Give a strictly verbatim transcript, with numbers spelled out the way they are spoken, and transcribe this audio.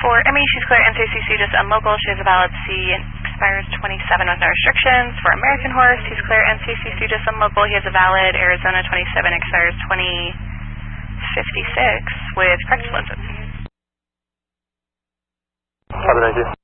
For Emmy, she's clear. N C C C just unlocal. She has a valid C and expires twenty-seven with no restrictions. For American Horse, he's clear. N C C C just unlocal. He has a valid Arizona twenty-seven, expires twenty fifty-six with practice lenses. Copy, thank you.